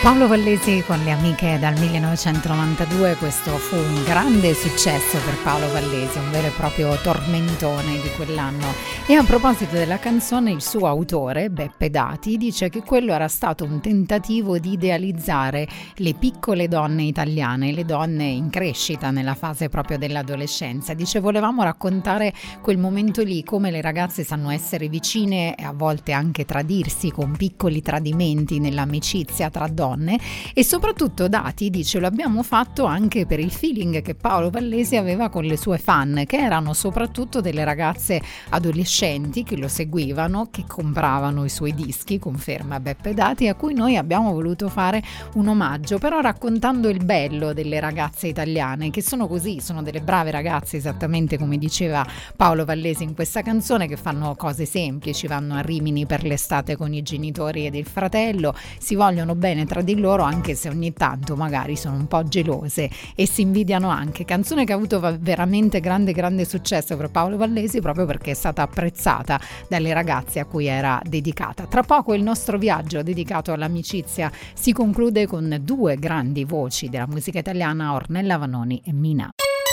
Paolo Vallesi con Le Amiche dal 1992, questo fu un grande successo per Paolo Vallesi, un vero e proprio tormentone di quell'anno. E a proposito della canzone, il suo autore, Beppe Dati, dice che quello era stato un tentativo di idealizzare le piccole donne italiane, le donne in crescita nella fase proprio dell'adolescenza. Dice: volevamo raccontare quel momento lì, come le ragazze sanno essere vicine e a volte anche tradirsi con piccoli tradimenti nell'amicizia tra donne. E soprattutto Dati dice: lo abbiamo fatto anche per il feeling che Paolo Vallesi aveva con le sue fan, che erano soprattutto delle ragazze adolescenti che lo seguivano, che compravano i suoi dischi, conferma Beppe Dati, a cui noi abbiamo voluto fare un omaggio, però raccontando il bello delle ragazze italiane, che sono così, sono delle brave ragazze, esattamente come diceva Paolo Vallesi in questa canzone, che fanno cose semplici, vanno a Rimini per l'estate con i genitori ed il fratello, si vogliono bene tra di loro, anche se ogni tanto magari sono un po' gelose e si invidiano anche. Canzone che ha avuto veramente grande successo per Paolo Vallesi, proprio perché è stata apprezzata dalle ragazze a cui era dedicata. Tra poco il nostro viaggio dedicato all'amicizia si conclude con due grandi voci della musica italiana, Ornella Vanoni e Mina.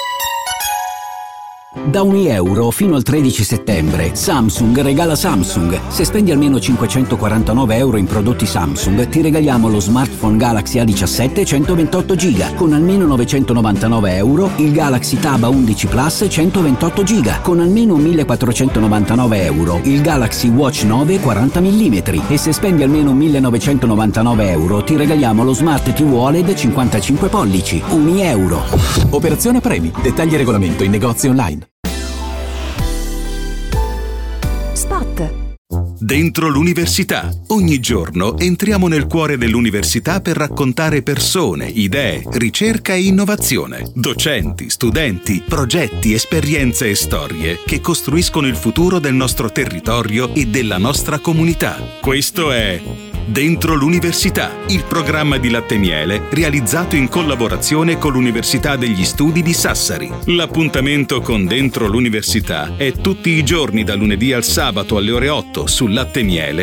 Da €1 fino al 13 settembre Samsung regala Samsung. Se spendi almeno €549 in prodotti Samsung ti regaliamo lo smartphone Galaxy A17 128 GB. Con almeno €999 il Galaxy Tab A11 Plus 128 GB. Con almeno €1.499 il Galaxy Watch 9 40 mm. E se spendi almeno €1.999 ti regaliamo lo Smart TV OLED 55 pollici. €1. Operazione premi. Dettagli e regolamento in negozi online. Spot. Dentro l'università. Ogni giorno entriamo nel cuore dell'università per raccontare persone, idee, ricerca e innovazione. Docenti, studenti, progetti, esperienze e storie che costruiscono il futuro del nostro territorio e della nostra comunità. Questo è Dentro l'università, il programma di Latte Miele realizzato in collaborazione con l'Università degli Studi di Sassari. L'appuntamento con Dentro l'università è tutti i giorni da lunedì al sabato alle ore 8 su Latte Miele